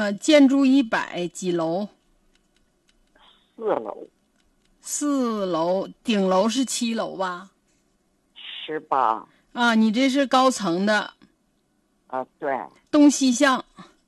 建筑100几楼 ？4楼。 4楼，顶楼是7楼吧 18。 啊，你这是高层的。 啊，对。 东西向。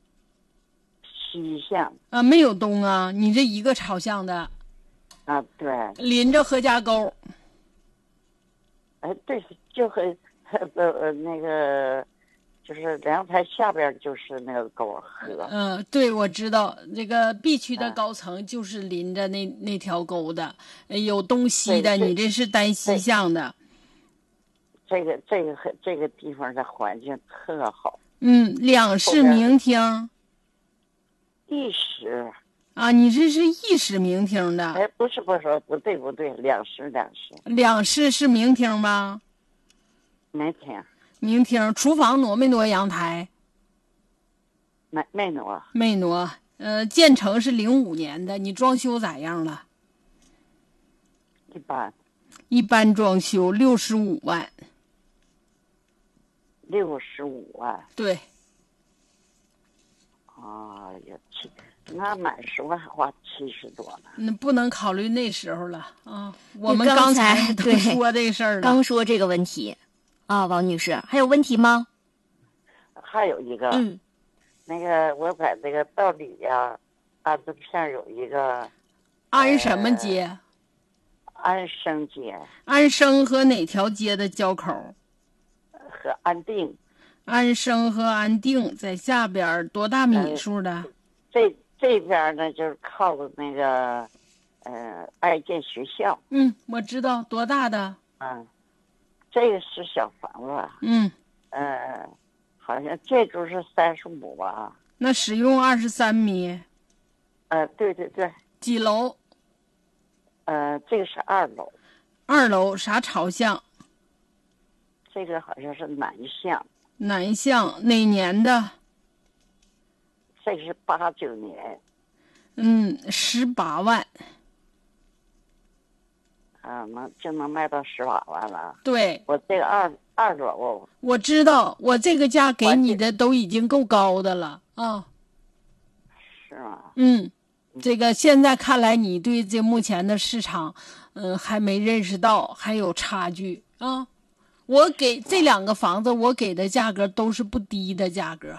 西向。 啊，没有东啊，你这一个朝向的。 啊，对。 临着何家沟。 哎，对，就和那个，就是阳台下边就是那个沟河。 对，我知道这个 B 区的高层就是临着那条沟的，有东西的，你这是单西向的。 这个地方的环境特好。 两室明厅。 一室。 啊，你这是一室明厅的。 哎，不是，不对，两室。 两室是明厅吗？明厅。厨房挪没挪阳台？ 没挪。 没挪。建成是05年的，你装修咋样了？一般装修65万。 65万。 对。 啊呀，那买10万还花70多呢。 那不能考虑那时候了啊！我们刚才都说这事儿了， 刚说这个问题啊，王女士还有问题吗？ 还有一个，那个我在这个道里呀，安子片有一个安什么街？ 安生街。 安生和哪条街的交口？ 和安定。 安生和安定在下边，多大米数的？ 这边呢，就是靠着那个爱建学校。 我知道，多大的？ 这个是小房子。好像这就是35吧。 那使用23米。 对。 几楼？ 这个是2楼。 2楼啥朝向？ 这个好像是南向。 南向，哪年的？ 这个是89年。 18万。 就能卖到18万了。 对。 我这个二楼。 我知道，我这个价给你的都已经够高的了啊。 是吗？ 这个现在看来，你对这目前的市场，还没认识到，还有差距啊。我给这2个房子，我给的价格都是不低的价格。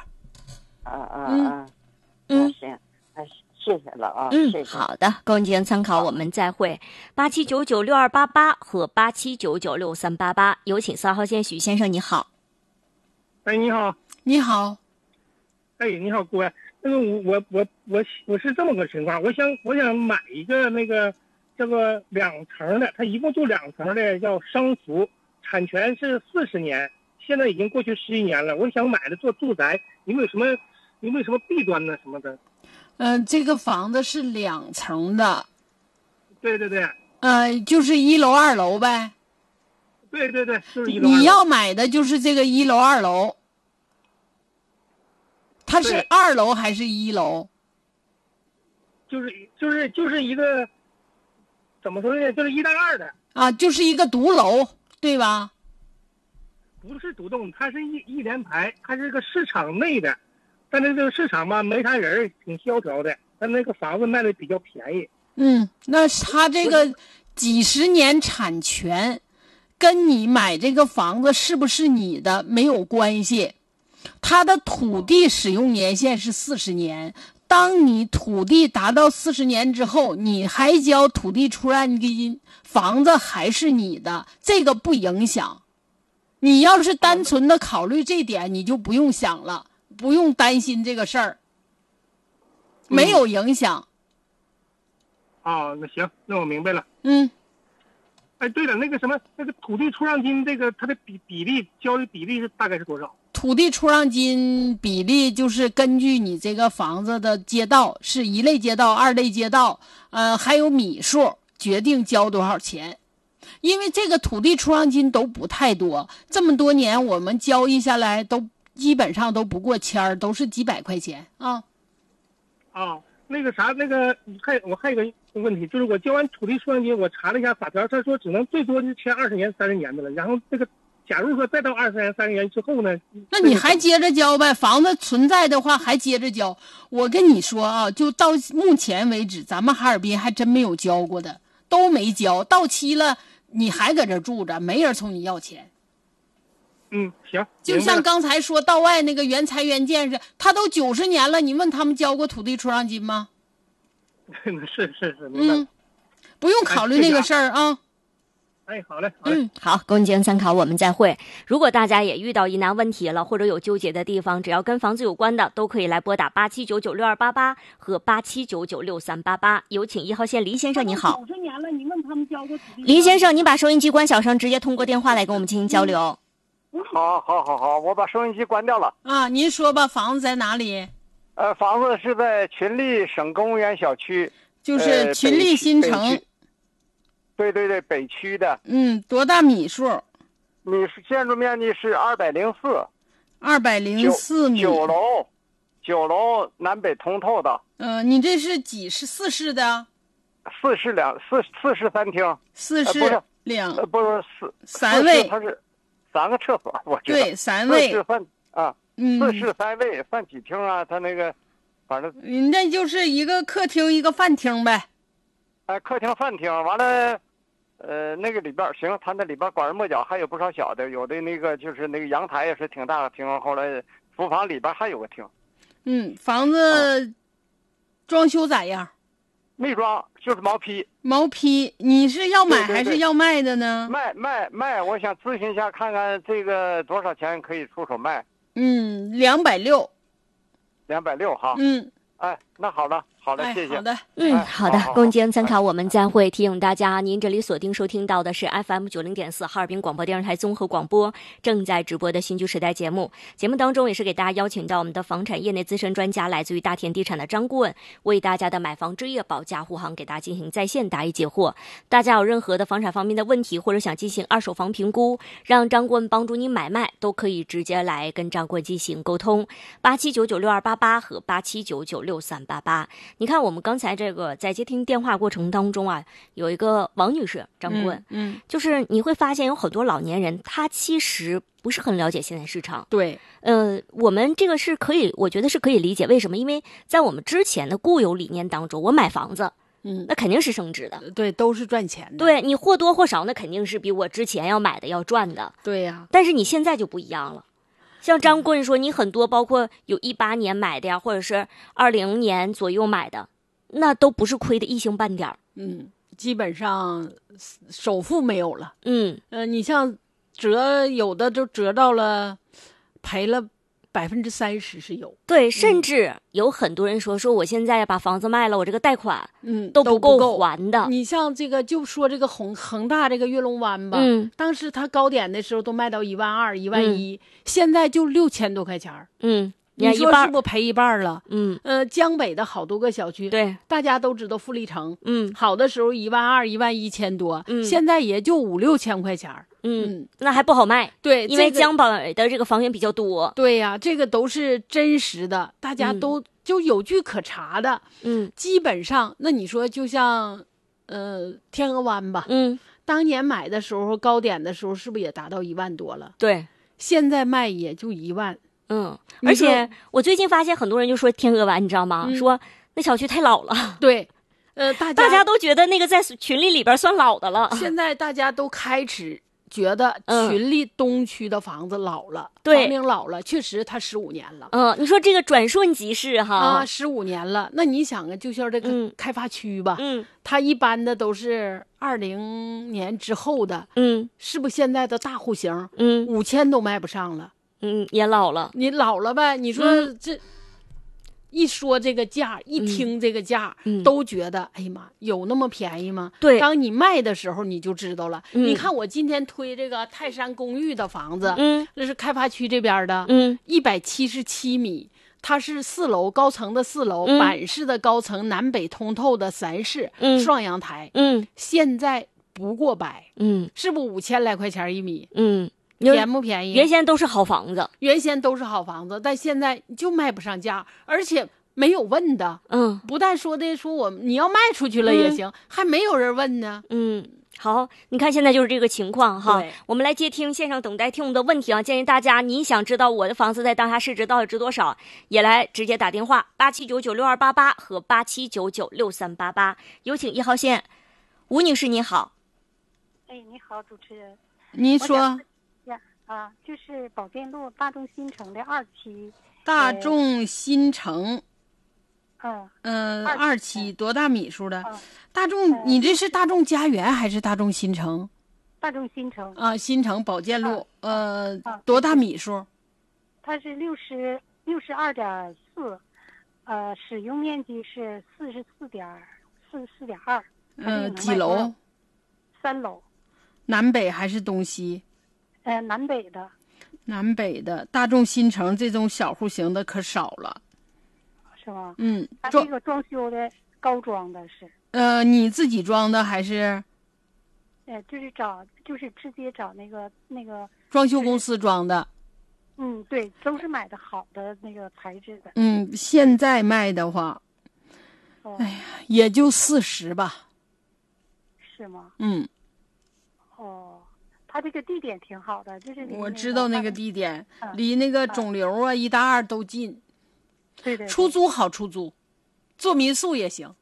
行，谢谢了啊。谢谢。 好的，供您参考，我们再会。87996288和87996388，有请3号线许先生，你好。 哎，你好。 你好。 哎，你好，姑爷。那个我是这么个情况，我想买一个那个叫做2层的，它一共就2层的，叫商福。产权是40年，现在已经过去11年了。我想买的做住宅，有没有什么弊端呢？什么的？ 这个房子是2层的。 对。 就是1楼2楼呗。 对，就是1楼2楼。 你要买的就是这个1楼2楼。它是2楼还是1楼？ 就是一个，怎么说呢？就是1带2的。 啊，就是一个独楼。对吧？ 不是独栋，它是一连排，它是个市场内的，但是这个市场吧没啥人，挺萧条的，但那个房子卖的比较便宜。 那它这个几十年产权，跟你买这个房子是不是你的没有关系。它的土地使用年限是40年。当你土地达到40年之后，你还交土地出让金，房子还是你的，这个不影响。你要是单纯的考虑这点，你就不用想了，不用担心这个事儿，没有影响。 那行，那我明白了。哎，对了，那个土地出让金，这个它的比例交的比例是大概是多少？ 土地出让金比例就是根据你这个房子的街道是1类街道、2类街道，还有米数决定交多少钱。因为这个土地出让金都不太多，这么多年我们交易下来都基本上都不过1000，都是几百块钱啊。 那个啥，我还有一个问题，就是我交完土地出让金，我查了一下法条，他说只能最多是签20年、30年的了，然后这个假如说再到23年之后呢， 那你还接着交呗，房子存在的话还接着交。我跟你说啊，就到目前为止，咱们哈尔滨还真没有交过的，都没交，到期了你还搁这住着，没人从你要钱。 行， 就像刚才说到外那个原拆原建似的，他都90年了，你问他们交过土地出让金吗？ 是，明白。 不用考虑那个事儿啊。 哎，好嘞，好嘞。 好，供您参考，我们再会。如果大家也遇到疑难问题了，或者有纠结的地方，只要跟房子有关的，都可以来拨打87996288和87996388。有请1号线黎先生，你好。 90年了，你问他们交过土地。 黎先生，您把收音机关小声，直接通过电话来跟我们进行交流。 好，我把收音机关掉了。 啊，您说吧，房子在哪里？ 房子是在群力省公园小区， 就是群力新城。 对，北区的。 多大米数？ 建筑面积是204。 204米。 九楼南北通透的。 你这是4室的 ？4室3厅。 4室2。 不是 3卫。 它是3个厕所，我觉得。 对，3卫。 4室算啊。4室3卫算几厅啊？它那个，反正。 那就是一个客厅一个饭厅呗。 客厅饭厅完了。那个里边行，他那里边拐弯抹角还有不少小的，有的那个就是那个阳台也是挺大的厅，后来厨房里边还有个厅。 房子装修咋样？ 没装，就是毛坯。 毛坯，你是要买还是要卖的呢？ 卖，我想咨询一下，看看这个多少钱可以出手卖。 260。 260哈。哎，那好了，谢谢。 好的， 好的，供您参考，我们再会。提醒大家，您这里锁定收听到的是 FM 90.4哈尔滨广播电视台综合广播正在直播的新居时代节目。节目当中也是给大家邀请到我们的房产业内资深专家，来自于大田地产的张顾问，为大家的买房置业保驾护航给大家进行在线答疑解惑。大家有任何的房产方面的问题，或者想进行二手房评估，让张顾问帮助您买卖，都可以直接来跟张顾问进行沟通。87996288和87996388。你看我们刚才这个在接听电话过程当中啊，有一个王女士张顾问，就是你会发现有很多老年人，他其实不是很了解现在市场。 对， 我们这个是可以，我觉得是可以理解。为什么？因为在我们之前的固有理念当中，我买房子，那肯定是升值的， 对，都是赚钱的。 对，你或多或少，那肯定是比我之前要买的要赚的。 对呀， 但是你现在就不一样了。像张顾问说，你很多包括有18年买的呀，或者是20年左右买的，那都不是亏的一星半点。 基本上首付没有了。你像有的就折到了，赔了30%是有。 对，甚至有很多人说我现在把房子卖了，我这个贷款都不够还的。 你像这个就说这个恒大这个跃龙湾吧，当时它高点的时候都卖到12000、11000，现在就6000多块钱。你说是不是赔一半了？江北的好多个小区， 对， 大家都知道富力城，好的时候12000、11000多，现在也就5、6千块钱。 那还不好卖。 对， 因为江北的这个房源比较多。 对呀，这个都是真实的，大家都就有据可查的。基本上，那你说就像天鹅湾吧，当年买的时候高点的时候是不是也达到1万多了？ 对， 现在卖也就1万。 而且我最近发现很多人就说天鹅湾，你知道吗？说那小区太老了。 对， 大家都觉得那个在群里边算老的了。 现在大家都开始觉得群力东区的房子老了， 对， 房龄老了，确实它15年了。 你说这个转瞬即逝哈 ，15年了。那你想啊，就像这个开发区吧，它一般的都是20年之后的，是不是现在的大户型，5000都卖不上了。 也老了， 你老了呗？你说这一说这个价，一听这个价，都觉得哎呀妈，有那么便宜吗？ 对， 当你卖的时候你就知道了。你看我今天推这个泰山公寓的房子，这是开发区这边的，177米，它是4楼高层的4楼，板式的高层，南北通透的3室，双阳台，现在不过百，是不5000来块钱一米？便不便宜？ 原先都是好房子， 但现在就卖不上价，而且没有问的。不但说你要卖出去了也行，还没有人问呢。 好，你看现在就是这个情况哈对。 我们来接听线上等待听众的问题啊，建议大家您想知道我的房子在当下市值到底值多少，也来直接打电话87996288和87996388。有请1号线，吴女士您好。 哎，你好，主持人。 您说。 就是保健路大众新城的2期。 大众新城。2期多大米数的？大众，你这是大众家园还是大众新城？ 大众新城啊，新城保健路。多大米数？ 它是62.4，使用面积是44.2。 几楼 ？3楼。 南北还是东西？ 南北的。 南北的大众新城这种小户型的可少了。 是吗？ 它这个装修的高装的是。 你自己装的还是？ 就是直接找那个装修公司装的。 对，都是买的好的那个材质的。 现在卖的话，哎呀，也就40吧。 是吗？它这个地点挺好的，就是我知道那个地点，离那个肿瘤啊、1大2都近。 对。 出租好出租，做民宿也行。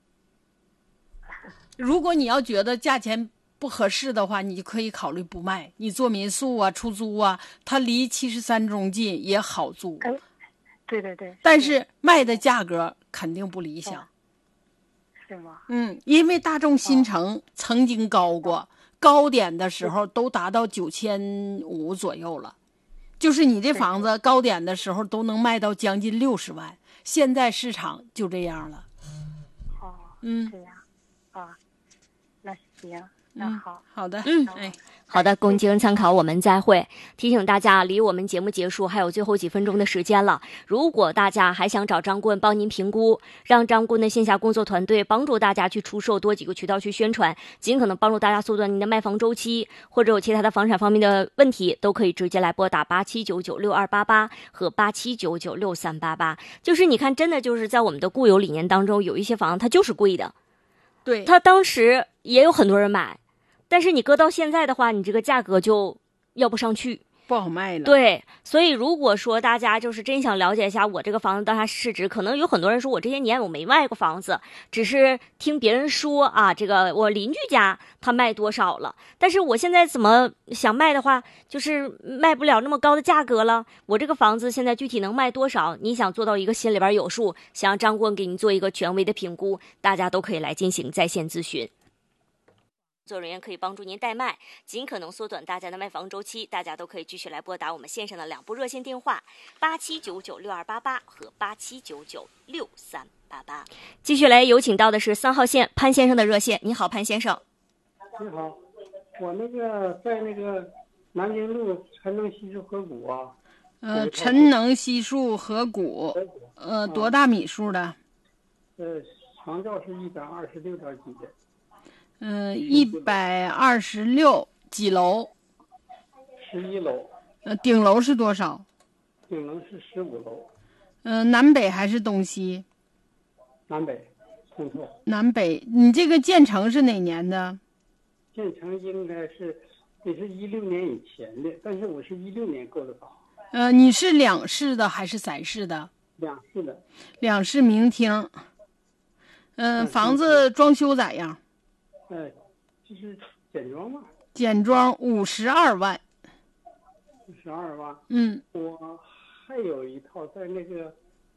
如果你要觉得价钱不合适的话，你就可以考虑不卖。你做民宿啊、出租啊，它离73中近，也好租。 对。 但是卖的价格肯定不理想。 是吗？ 因为大众新城曾经高过。高点的时候都达到9500左右了，就是你这房子高点的时候都能卖到将近60万，现在市场就这样了。 这样那行，那好的， 好的，供经参考，我们再会。提醒大家，离我们节目结束还有最后几分钟的时间了。如果大家还想找张顾问帮您评估，让张顾问的线下工作团队帮助大家去出售，多几个渠道去宣传，尽可能帮助大家缩短您的卖房周期，或者有其他的房产方面的问题，都可以直接来拨打87996288和87996388。就是你看，真的就是在我们的固有理念当中，有一些房子它就是贵的， 对， 它当时也有很多人买。但是你搁到现在的话，你这个价格就要不上去， 不好卖了。 对，所以如果说大家就是真想了解一下我这个房子当下市值，可能有很多人说我这些年我没卖过房子，只是听别人说啊，这个我邻居家他卖多少了，但是我现在怎么想卖的话，就是卖不了那么高的价格了。我这个房子现在具体能卖多少，你想做到一个心里边有数，想让张顾问给你做一个权威的评估，大家都可以来进行在线咨询。工作人员可以帮助您代卖，尽可能缩短大家的卖房周期。大家都可以继续来拨打我们线上的2部热线电话87996288和87996388。继续来有请到的是3号线潘先生的热线。你好，潘先生。 你好，我那个在那个南京路陈能西数河谷啊。 陈能西数河谷，多大米数的？ 床照是126点几的。 126几楼 ？11楼。 顶楼是多少？ 顶楼是15楼。 南北还是东西？ 南北，通透。 南北，你这个建成是哪年的？ 建成应该是得是16年以前的，但是我是16年购的房。 你是2室的还是3室的 ？2室的。 2室明厅。房子装修咋样？ 就是简装嘛。 简装52万。 52万。我还有一套在那个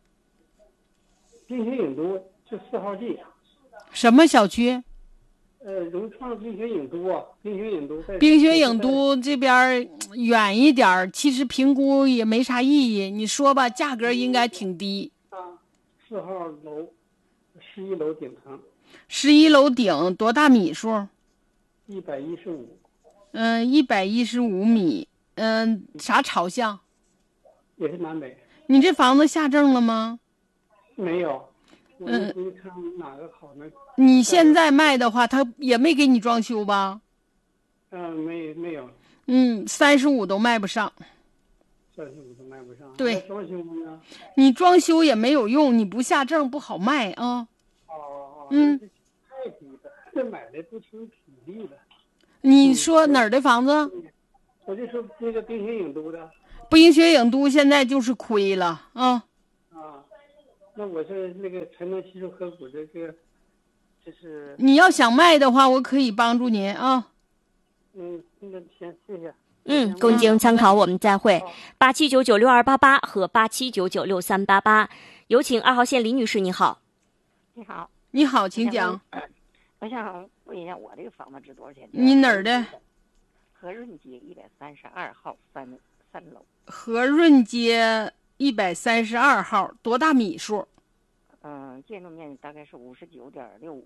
冰雪影都，就4号地。 什么小区？ 融创冰雪影都啊，冰雪影都在。 冰雪影都这边远一点，其实评估也没啥意义。你说吧，价格应该挺低。 4号楼，11楼顶层。 11楼顶多大米数 ？115。 115米。啥朝向？ 也是南北。 你这房子下证了吗？ 没有。我看哪个好呢？ 你现在卖的话，他也没给你装修吧？ 没有。 35都卖不上。 35都卖不上。 对。 装修呢？ 你装修也没有用，你不下证不好卖啊。 太低了，这买的都挺低的。 你说哪儿的房子？ 我就说那个冰雪影都的。 冰雪影都现在就是亏了啊。 那我是那个才能吸收合股这个，就是你要想卖的话，我可以帮助您啊。 那行，谢谢。 供您参考，我们再会。87996288和87996388，有请2号线李女士，你好。 你好。 你好，请讲。 我想问一下，我这个房子值多少钱？ 你哪儿的？ 和润街132号3楼。 和润街132号，多大米数？ 建筑面积大概是59.65。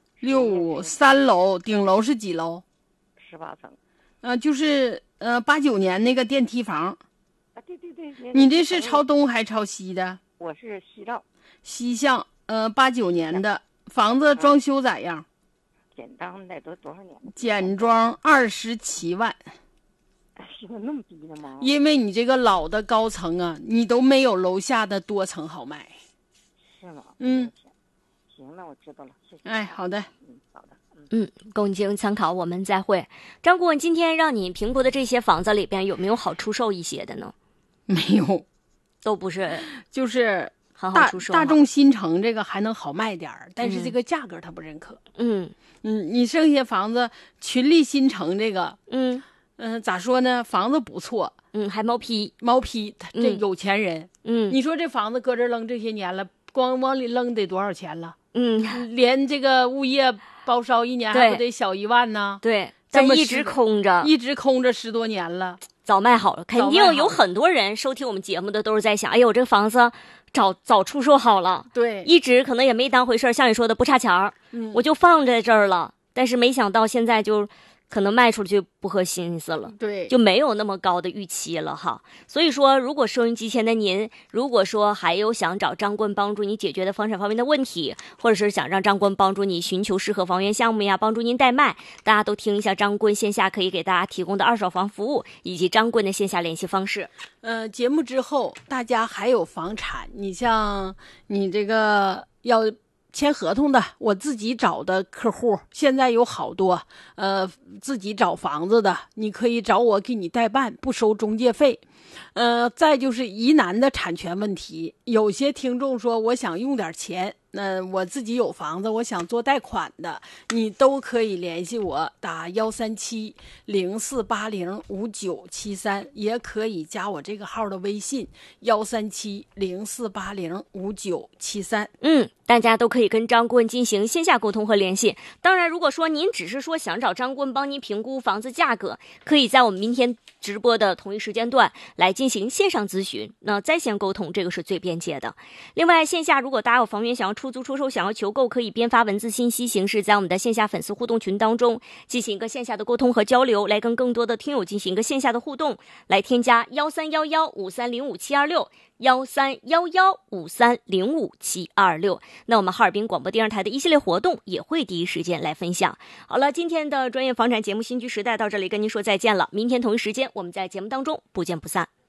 65，3楼，顶楼是几楼 ？18层。 就是89年那个电梯房。 对。 你这是朝东还朝西的？ 我是西照。 西向，89年的房子装修咋样？ 简单的多少年？ 简装27万。 现在那么低的吗？ 因为你这个老的高层啊，你都没有楼下的多层好卖。 是吗？行，那我知道了，谢谢。 哎，好的。 好的。 供您参考，我们再会。张顾问，今天让你评估的这些房子里边有没有好出售一些的呢？ 没有， 都不是， 就是很好出售。 大众新城这个还能好卖点儿，但是这个价格他不认可。你剩下房子群力新城这个，咋说呢？房子不错， 还毛坯， 这有钱人，你说这房子搁这扔这些年了，光往里扔得多少钱了？连这个物业包烧一年还不得小1万呢？ 对，但一直空着 10多年了， 早卖好了。肯定有很多人收听我们节目的都是在想，哎呦，这个房子早出售好了， 对， 一直可能也没当回事，像你说的不差钱儿，我就放在这儿了，但是没想到现在就可能卖出去不合心思了， 对， 就没有那么高的预期了哈。所以说，如果收音机前的您，如果说还有想找张棍帮助你解决的房产方面的问题，或者是想让张棍帮助你寻求适合房源项目呀，帮助您代卖，大家都听一下张棍线下可以给大家提供的2手房服务，以及张棍的线下联系方式。 节目之后大家还有房产，你像你这个要签合同的，我自己找的客户现在有好多，自己找房子的，你可以找我给你代办，不收中介费。再就是疑难的产权问题，有些听众说我想用点钱，我自己有房子，我想做贷款的，你都可以联系我，打137-0480-5973，也可以加我这个号的微信137-0480-5973。 大家都可以跟张顾问进行线下沟通和联系。当然，如果说您只是说想找张顾问帮您评估房子价格，可以在我们明天直播的同一时间段来进行线上咨询，那在线沟通这个是最便捷的。另外，线下如果大家有房源想要出租出售，想要求购，可以编发文字信息形式在我们的线下粉丝互动群当中进行一个线下的沟通和交流，来跟更多的听友进行一个线下的互动，来添加13115305-72613115305-726。那我们哈尔滨广播电视台的一系列活动也会第一时间来分享。好了，今天的专业房产节目新居时代到这里跟您说再见了，明天同一时间我们在节目当中不见不散。